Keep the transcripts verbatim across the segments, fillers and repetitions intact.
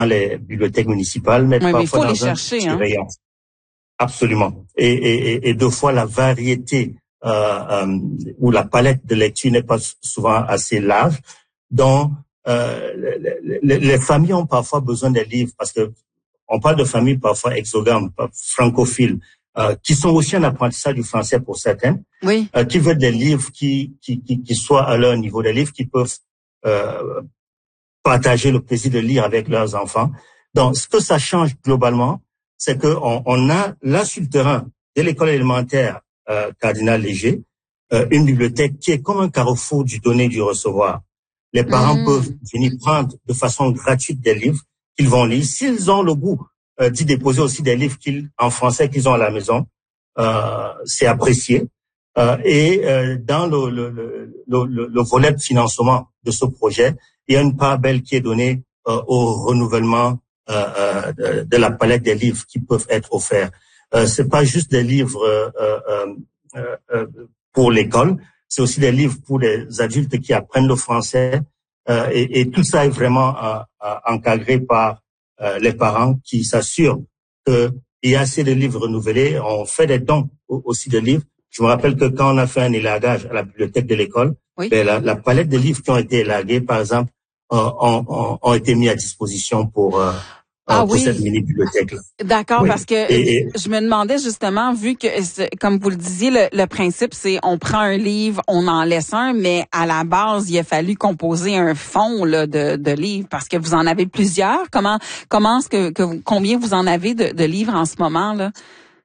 les bibliothèques municipales, mais oui, parfois mais il faut dans les un chercher, hein. rayon. Absolument. Et, et, et deux fois la variété euh, euh, ou la palette de lecture n'est pas souvent assez large. Donc, euh, les, les, les familles ont parfois besoin des livres parce que on parle de familles parfois exogames, francophiles, euh, qui sont aussi en apprentissage du français pour certains, oui. euh, qui veulent des livres qui, qui, qui, qui soient à leur niveau, des livres qui peuvent euh, partager le plaisir de lire avec leurs enfants. Donc, ce que ça change globalement, c'est que on, on a là sur le terrain de l'école élémentaire euh, Cardinal Léger, euh, une bibliothèque qui est comme un carrefour du donner et du recevoir. Les parents mmh. peuvent venir prendre de façon gratuite des livres qu'ils vont lire. S'ils ont le goût euh, d'y déposer aussi des livres qu'ils, en français qu'ils ont à la maison, euh, c'est apprécié. Euh, et euh, dans le, le, le, le, le volet de financement de ce projet, il y a une part belle qui est donnée euh, au renouvellement euh, de, de la palette des livres qui peuvent être offerts. Euh, c'est pas juste des livres euh, euh, euh, pour l'école, c'est aussi des livres pour les adultes qui apprennent le français. Euh, et, et tout ça est vraiment euh, euh, encadré par euh, les parents qui s'assurent qu'il y a assez de livres renouvelés. On fait des dons aussi de livres. Je me rappelle que quand on a fait un élagage à la bibliothèque de l'école, oui. ben la, la palette de livres qui ont été élagués, par exemple, euh, ont, ont, ont été mis à disposition pour, euh, ah, pour oui. cette mini-bibliothèque-là. D'accord, oui. parce que et, et, je me demandais justement, vu que, comme vous le disiez, le, le principe, c'est on prend un livre, on en laisse un, mais à la base, il a fallu composer un fonds là, de, de livres, parce que vous en avez plusieurs. Comment, comment est-ce que, que combien vous en avez de, de livres en ce moment là?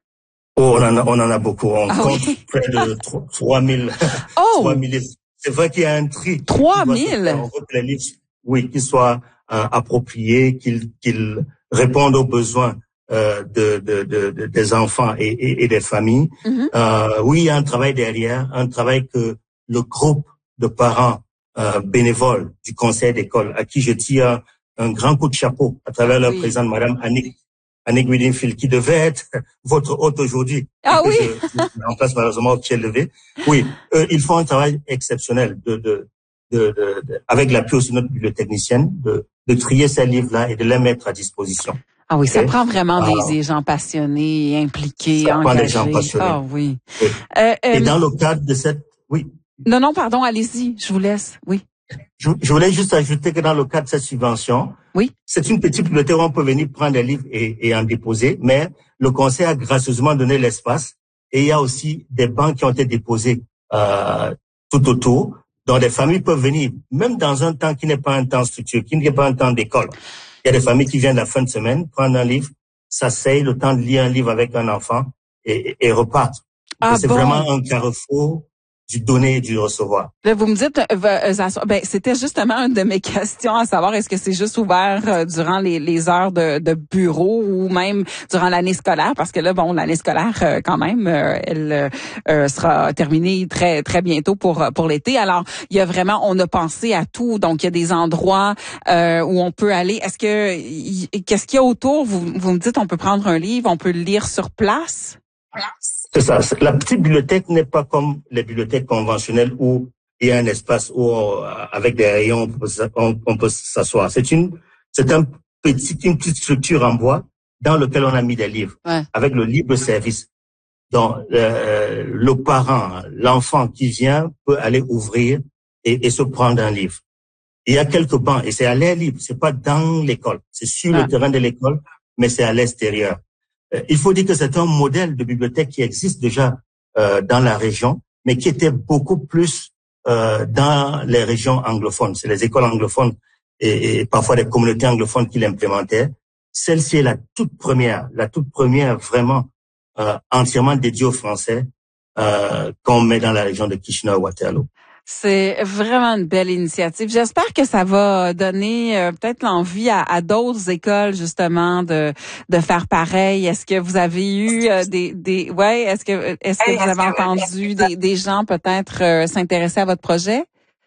Oh, on en a, on en a beaucoup. On ah, compte oui. près de trois mille. Oh! trois mille. C'est vrai qu'il y a un tri. trois mille? On veut que les livres, oui, qu'ils soient euh, appropriés, qu'ils, qu'ils répondent aux besoins euh, de, de, de, de, des enfants et, et, et des familles. Mm-hmm. Euh, oui, il y a un travail derrière, un travail que le groupe de parents euh, bénévoles du conseil d'école, à qui je tire un grand coup de chapeau à travers leur oui. présidente, Madame Annick, Annick Widinfield, qui devait être votre hôte aujourd'hui. Ah oui. Je, je remplace malheureusement au pied levé. Oui, euh, ils font un travail exceptionnel de, de, de, de, de avec l'appui aussi de notre bibliotechnicienne, de, de trier ces livres-là et de les mettre à disposition. Ah oui, ça okay? prend vraiment ah, des, des gens passionnés, impliqués, ça engagés. prend des gens passionnés. Ah oui. oui. Euh, et euh, dans le cadre de cette, oui. Non, non, pardon, allez-y, je vous laisse. Oui. Je, je voulais juste ajouter que dans le cadre de cette subvention, oui. c'est une petite bibliothèque où on peut venir prendre des livres et, et en déposer, mais le conseil a gracieusement donné l'espace et il y a aussi des bancs qui ont été déposés euh, tout autour, dont les familles peuvent venir, même dans un temps qui n'est pas un temps structuré, qui n'est pas un temps d'école. Il y a des familles qui viennent la fin de semaine, prendre un livre, s'asseyent, le temps de lire un livre avec un enfant et, et repartent. Ah c'est bon? vraiment un carrefour du donner et du recevoir. Là, vous me dites, euh, ben c'était justement une de mes questions à savoir, est-ce que c'est juste ouvert euh, durant les, les heures de, de bureau ou même durant l'année scolaire? Parce que là, bon, l'année scolaire, euh, quand même, euh, elle euh, sera terminée très très bientôt pour pour l'été. Alors, il y a vraiment, on a pensé à tout. Donc, il y a des endroits euh, où on peut aller. Est-ce que y, qu'est-ce qu'il y a autour? Vous, vous me dites, on peut prendre un livre, on peut le lire sur place? C'est ça. La petite bibliothèque n'est pas comme les bibliothèques conventionnelles où il y a un espace où, avec des rayons, on peut, on, on peut s'asseoir. C'est une, c'est un petit, une petite structure en bois dans lequel on a mis des livres, ouais. avec le libre service. Donc, euh, le parent, l'enfant qui vient peut aller ouvrir et, et se prendre un livre. Il y a quelques bancs et c'est à l'air libre. C'est pas dans l'école. C'est sur ah. le terrain de l'école, mais c'est à l'extérieur. Il faut dire que c'est un modèle de bibliothèque qui existe déjà euh, dans la région, mais qui était beaucoup plus euh, dans les régions anglophones. C'est les écoles anglophones et, et parfois des communautés anglophones qui l'implémentaient. Celle-ci est la toute première, la toute première vraiment euh, entièrement dédiée aux Français euh, qu'on met dans la région de Kitchener-Waterloo. C'est vraiment une belle initiative. J'espère que ça va donner euh, peut-être l'envie à, à d'autres écoles justement de de faire pareil. Est-ce que vous avez eu euh, des des ouais, est-ce que est-ce que vous avez entendu des des gens peut-être euh, s'intéresser à votre projet?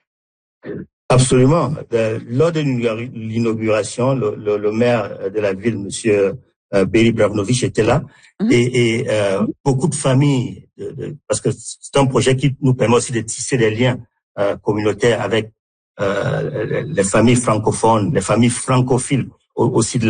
Absolument. Euh, lors de l'inauguration, le, le, le maire de la ville, monsieur euh, Béry Bravnovich, était là mm-hmm. et, et euh, beaucoup de familles, de, de, parce que c'est un projet qui nous permet aussi de tisser des liens euh, communautaires avec euh, les familles francophones, les familles francophiles aussi de